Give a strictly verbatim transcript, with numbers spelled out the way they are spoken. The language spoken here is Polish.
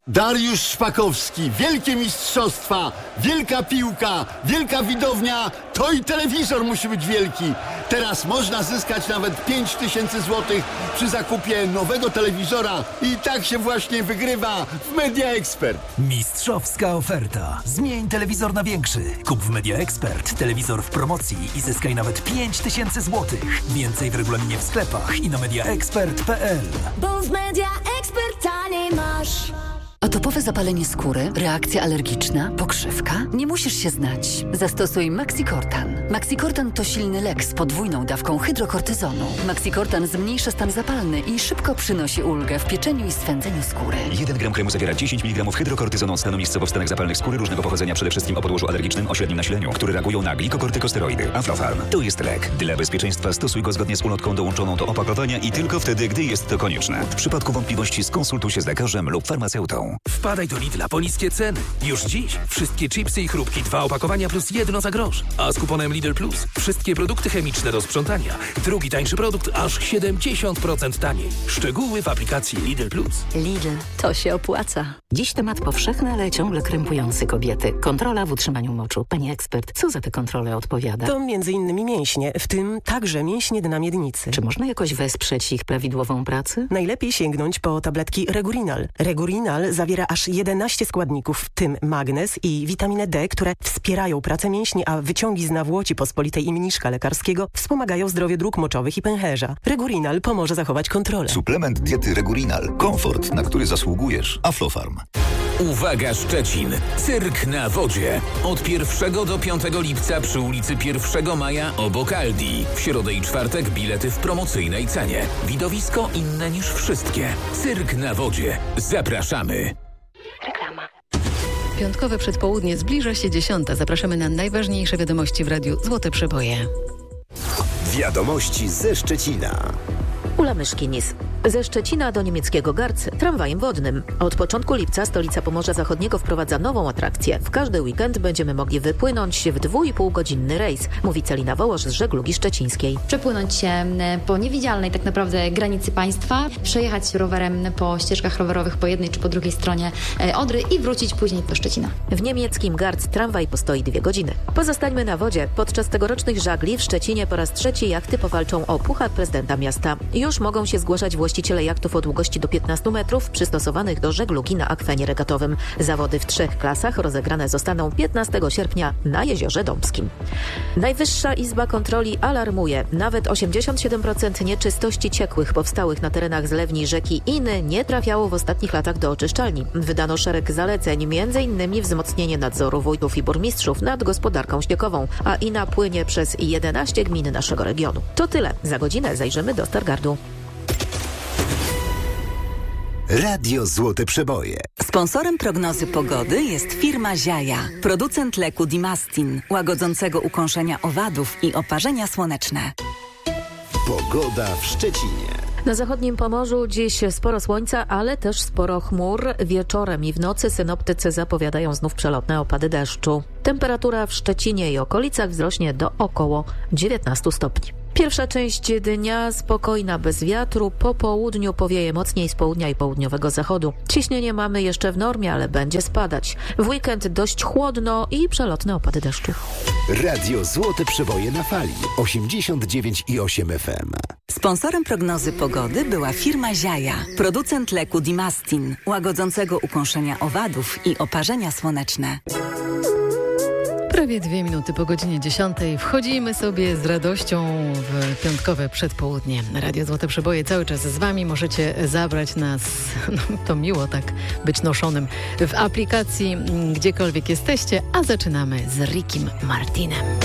Dariusz Szpakowski, wielkie mistrzostwa, wielka piłka, wielka widownia, to i telewizor musi być wielki. Teraz można zyskać nawet pięć tysięcy złotych przy zakupie nowego telewizora i tak się właśnie wygrywa w Media Expert. Mistrzowska oferta. Zmień telewizor na większy. Kup w Media Expert telewizor w promocji i zyskaj nawet pięć tysięcy złotych. Więcej w regulaminie w sklepach i na media expert kropka p l. Bo w Media Expert taniej masz. Atopowe zapalenie skóry, reakcja alergiczna, pokrzywka? Nie musisz się znać. Zastosuj Maxicortan. Maxicortan to silny lek z podwójną dawką hydrokortyzonu. Maxicortan zmniejsza stan zapalny i szybko przynosi ulgę w pieczeniu i swędzeniu skóry. jeden gram kremu zawiera dziesięć miligramów hydrokortyzonu stanu miejscowo w stanach zapalnych skóry różnego pochodzenia, przede wszystkim o podłożu alergicznym o średnim nasileniu, które reagują na glikokortykosteroidy. Aflofarm. To jest lek. Dla bezpieczeństwa stosuj go zgodnie z ulotką dołączoną do opakowania i tylko wtedy, gdy jest to konieczne. W przypadku wątpliwości skonsultuj się z lekarzem lub farmaceutą. Wpadaj do Lidla po niskie ceny. Już dziś wszystkie chipsy i chrupki, dwa opakowania plus jedno za grosz. A z kuponem Lidl Plus wszystkie produkty chemiczne do sprzątania. Drugi tańszy produkt aż siedemdziesiąt procent taniej. Szczegóły w aplikacji Lidl Plus. Lidl, to się opłaca. Dziś temat powszechny, ale ciągle krępujący kobiety. Kontrola w utrzymaniu moczu. Pani ekspert, co za te kontrole odpowiada? To między innymi mięśnie, w tym także mięśnie dna miednicy. Czy można jakoś wesprzeć ich prawidłową pracę? Najlepiej sięgnąć po tabletki Regurinal. Regurinal zawiera aż jedenaście składników, w tym magnez i witaminę D, które wspierają pracę mięśni, a wyciągi z nawłoci pospolitej i mniszka lekarskiego wspomagają zdrowie dróg moczowych i pęcherza. Regurinal pomoże zachować kontrolę. Suplement diety Regurinal. Komfort, na który zasługujesz. Aflofarm. Uwaga Szczecin! Cyrk na wodzie. Od pierwszego do piątego lipca przy ulicy pierwszego maja obok Aldi. W środę i czwartek bilety w promocyjnej cenie. Widowisko inne niż wszystkie. Cyrk na wodzie. Zapraszamy. Reklama. Piątkowe przedpołudnie zbliża się dziesiąta. Zapraszamy na najważniejsze wiadomości w Radiu Złote Przeboje. Wiadomości ze Szczecina. Ula Myszkinis. Ze Szczecina do niemieckiego Garz tramwajem wodnym. Od początku lipca stolica Pomorza Zachodniego wprowadza nową atrakcję. W każdy weekend będziemy mogli wypłynąć w dwu i pół godzinny rejs, mówi Celina Wołosz z Żeglugi Szczecińskiej. Przepłynąć się po niewidzialnej tak naprawdę granicy państwa, przejechać rowerem po ścieżkach rowerowych po jednej czy po drugiej stronie Odry i wrócić później do Szczecina. W niemieckim Garz tramwaj postoi dwie godziny. Pozostańmy na wodzie. Podczas tegorocznych żagli w Szczecinie po raz trzeci jachty powalczą o Puchar Prezydenta Miasta. Już mogą się zgłaszać właściciele jachtów o długości do piętnastu metrów przystosowanych do żeglugi na akwenie regatowym. Zawody w trzech klasach rozegrane zostaną piętnastego sierpnia na Jeziorze Dąbskim. Najwyższa Izba Kontroli alarmuje. Nawet osiemdziesiąt siedem procent nieczystości ciekłych powstałych na terenach zlewni rzeki Iny nie trafiało w ostatnich latach do oczyszczalni. Wydano szereg zaleceń, między innymi wzmocnienie nadzoru wójtów i burmistrzów nad gospodarką ściekową, a Ina płynie przez jedenaście gmin naszego regionu. To tyle. Za godzinę zajrzymy do Stargardu. Radio Złote Przeboje. Sponsorem prognozy pogody jest firma Ziaja, producent leku Dimastin, łagodzącego ukąszenia owadów i oparzenia słoneczne. Pogoda w Szczecinie. Na zachodnim Pomorzu dziś sporo słońca, ale też sporo chmur. Wieczorem i w nocy synoptycy zapowiadają znów przelotne opady deszczu. Temperatura w Szczecinie i okolicach wzrośnie do około dziewiętnastu stopni. Pierwsza część dnia spokojna, bez wiatru. Po południu powieje mocniej z południa i południowego zachodu. Ciśnienie mamy jeszcze w normie, ale będzie spadać. W weekend dość chłodno i przelotne opady deszczu. Radio Złote Przeboje na fali. osiemdziesiąt dziewięć i osiem F M. Sponsorem prognozy pogody była firma Ziaja, producent leku Dimastin, łagodzącego ukąszenia owadów i oparzenia słoneczne. Prawie dwie minuty po godzinie dziesiątej. Wchodzimy sobie z radością w piątkowe przedpołudnie. Radio Złote Przeboje cały czas z Wami. Możecie zabrać nas, no to miło tak być noszonym, w aplikacji gdziekolwiek jesteście, a zaczynamy z Rickim Martinem.